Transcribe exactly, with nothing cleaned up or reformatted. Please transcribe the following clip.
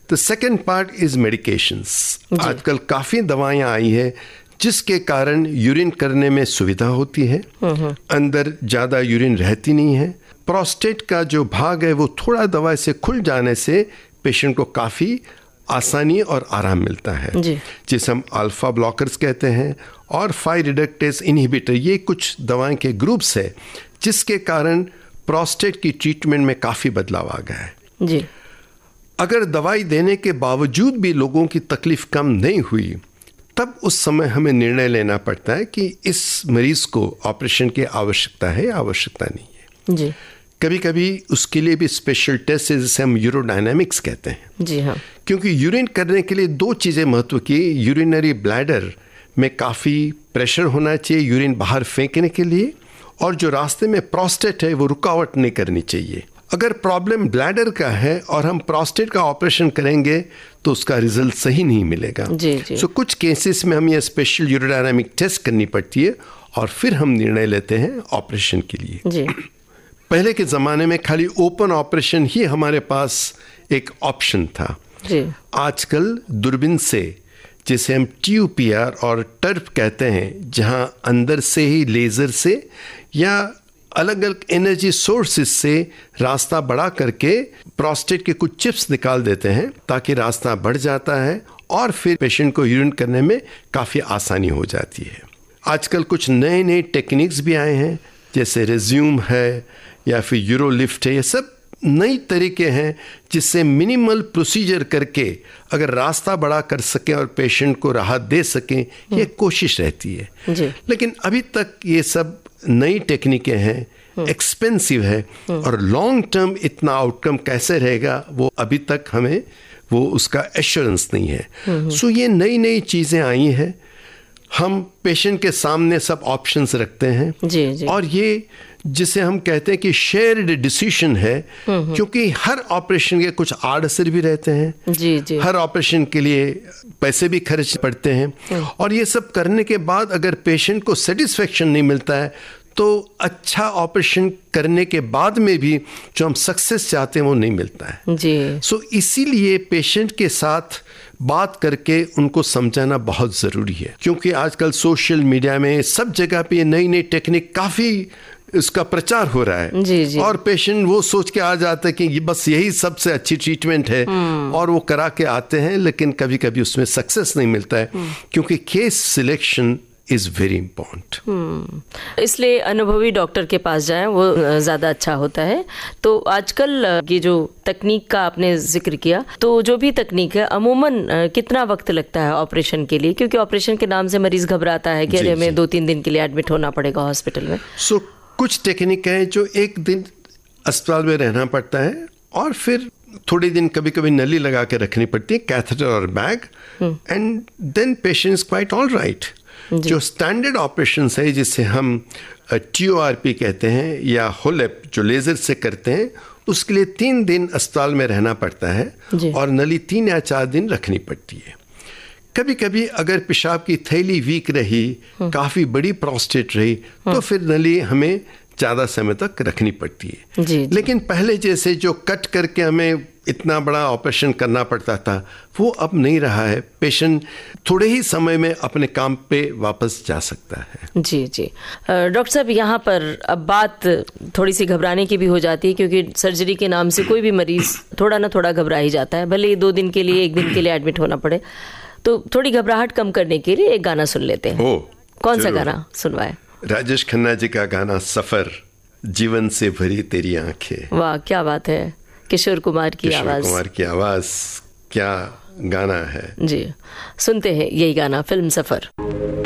The second part is medications. आजकल काफ़ी दवाइयाँ आई है जिसके कारण यूरिन करने में सुविधा होती है, अंदर ज़्यादा यूरिन रहती नहीं है। प्रोस्टेट का जो भाग है वो थोड़ा दवाई से खुल जाने से पेशेंट को काफ़ी आसानी और आराम मिलता है, जिसे हम अल्फा ब्लॉकर्स कहते हैं और फाइव रिडक्टेज इनहिबिटर। ये कुछ दवाएं के ग्रुप्स है जिसके कारण प्रोस्टेट की ट्रीटमेंट में काफ़ी बदलाव आ गया है जी। अगर दवाई देने के बावजूद भी लोगों की तकलीफ कम नहीं हुई, तब उस समय हमें निर्णय लेना पड़ता है कि इस मरीज को ऑपरेशन की आवश्यकता है या आवश्यकता नहीं है जी। कभी कभी उसके लिए भी स्पेशल टेस्ट है जिसे हम यूरोडायनामिक्स कहते हैं जी हाँ। क्योंकि यूरिन करने के लिए दो चीज़ें महत्व की। यूरिनरी ब्लैडर में काफ़ी प्रेशर होना चाहिए यूरिन बाहर फेंकने के लिए, और जो रास्ते में प्रोस्टेट है वो रुकावट नहीं करनी चाहिए। अगर प्रॉब्लम ब्लैडर का है और हम प्रोस्टेट का ऑपरेशन करेंगे तो उसका रिजल्ट सही नहीं मिलेगा जी जी। सो कुछ केसेस में हम ये स्पेशल यूरोडायनामिक टेस्ट करनी पड़ती है और फिर हम निर्णय लेते हैं ऑपरेशन के लिए जी। पहले के ज़माने में खाली ओपन ऑपरेशन ही हमारे पास एक ऑप्शन था जी। आजकल दूरबीन से, जिसे हम टी यू पी आर और टर्प कहते हैं, जहां अंदर से ही लेज़र से या अलग अलग एनर्जी सोर्सेज से रास्ता बड़ा करके प्रोस्टेट के कुछ चिप्स निकाल देते हैं ताकि रास्ता बढ़ जाता है और फिर पेशेंट को यूरिन करने में काफ़ी आसानी हो जाती है। आजकल कुछ नए नए टेक्निक्स भी आए हैं, जैसे रेज्यूम है या फिर यूरोलिफ्ट है। ये सब नई तरीके हैं जिससे मिनिमल प्रोसीजर करके अगर रास्ता बड़ा कर सकें और पेशेंट को राहत दे सकें, ये कोशिश रहती है जी। लेकिन अभी तक ये सब नई टेक्निकें हैं, एक्सपेंसिव है, और लॉन्ग टर्म इतना आउटकम कैसे रहेगा वो अभी तक हमें वो उसका एश्योरेंस नहीं है। सो ये नई नई चीज़ें आई हैं, हम पेशेंट के सामने सब ऑप्शंस रखते हैं जी, जी। और ये जिसे हम कहते हैं कि शेयर्ड डिसीजन है, क्योंकि हर ऑपरेशन के कुछ आड़ असर भी रहते हैं जी, जी। हर ऑपरेशन के लिए पैसे भी खर्च पड़ते हैं, और ये सब करने के बाद अगर पेशेंट को सेटिस्फेक्शन नहीं मिलता है तो अच्छा ऑपरेशन करने के बाद में भी जो हम सक्सेस चाहते हैं वो नहीं मिलता है जी। सो इसीलिए पेशेंट के साथ बात करके उनको समझाना बहुत ज़रूरी है, क्योंकि आजकल सोशल मीडिया में सब जगह पे नई नई टेक्निक काफ़ी इसका प्रचार हो रहा है जी, जी। और पेशेंट वो सोच के आ जाते हैं कि ये बस यही सबसे अच्छी ट्रीटमेंट है और वो करा के आते हैं, लेकिन कभी कभी उसमें सक्सेस नहीं मिलता है, क्योंकि case selection is very important. इसलिए अनुभवी डॉक्टर के पास जाएं, वो ज़्यादा अच्छा होता है। तो आजकल ये जो तकनीक का आपने जिक्र किया, तो जो भी तकनीक है अमूमन कितना वक्त लगता है ऑपरेशन के लिए? क्योंकि ऑपरेशन के नाम से मरीज घबराता है कि अरे हमें दो तीन दिन के लिए एडमिट होना पड़ेगा हॉस्पिटल में। सो so, कुछ टेक्निक है जो एक दिन अस्पताल में रहना पड़ता है और फिर थोड़े दिन कभी कभी नली लगा के रखनी पड़ती है, कैथेटर और bag, and then patients quite all right. जो स्टैंडर्ड ऑपरेशन है जिसे हम टी ओ आर पी कहते हैं या होलेप जो लेज़र से करते हैं, उसके लिए तीन दिन अस्पताल में रहना पड़ता है और नली तीन या चार दिन रखनी पड़ती है। कभी कभी अगर पेशाब की थैली वीक रही, काफ़ी बड़ी प्रोस्टेट रही, तो फिर नली हमें ज़्यादा समय तक रखनी पड़ती है जी, जी। लेकिन पहले जैसे जो कट करके हमें इतना बड़ा ऑपरेशन करना पड़ता था वो अब नहीं रहा है। पेशेंट थोड़े ही समय में अपने काम पे वापस जा सकता है जी जी। डॉक्टर साहब, यहाँ पर अब बात थोड़ी सी घबराने की भी हो जाती है, क्योंकि सर्जरी के नाम से कोई भी मरीज थोड़ा ना थोड़ा घबरा ही जाता है, भले ही दो दिन के लिए एक दिन के लिए एडमिट होना पड़े। तो थोड़ी घबराहट कम करने के लिए एक गाना सुन लेते हैं। ओ, कौन सा गाना सुनवाए? राजेश खन्ना जी का गाना सफर, जीवन से भरी तेरी आंखें। वाह, क्या बात है। किशोर कुमार की आवाज। किशोर कुमार की आवाज, क्या गाना है जी। सुनते हैं यही गाना, फिल्म सफर।